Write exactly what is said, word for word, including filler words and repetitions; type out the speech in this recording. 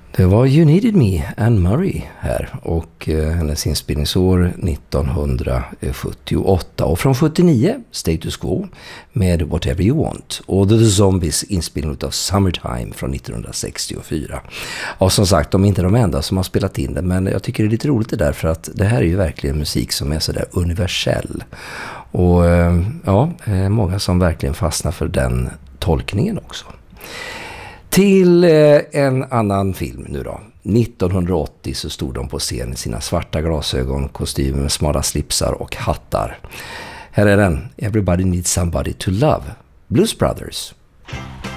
Det var You Needed Me, Anne Murray här, och eh, hennes inspelningsår nittonhundrasjuttioåtta, och från sjuttionio Status Quo med Whatever You Want, och The Zombies inspelning av Summertime från nittonhundrasextiofyra. Och som sagt, de är inte de enda som har spelat in det, men jag tycker det är lite roligt det där, för att det här är ju verkligen musik som är sådär universell, och eh, ja, många som verkligen fastnar för den tolkningen också. Till en annan film nu då. nittonhundraåttio så stod de på scen i sina svarta glasögon, kostymer med smala slipsar och hattar. Här är den, Everybody Needs Somebody to Love, Blues Brothers.